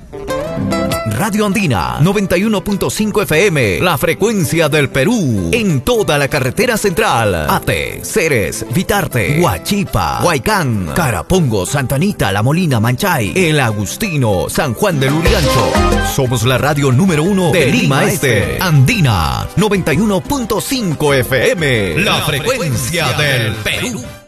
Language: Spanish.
Radio Andina 91.5 FM, la frecuencia del Perú, en toda la carretera central. Ate, Ceres, Vitarte, Huachipa, Huaycán, Carapongo, Santa Anita, La Molina, Manchay, El Agustino, San Juan del Urigancho. Somos la radio número 1 de Lima Este. Andina 91.5 FM, la frecuencia del Perú.